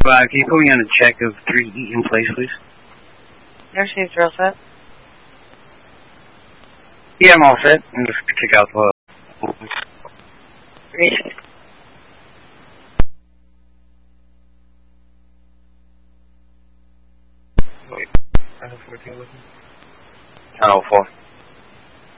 Can you put me on a check of 3 Eaton Place, please? Everything's real set? Yeah, I'm all set. I'm just gonna kick out the... Great. Wait. 14 with me? 10:04.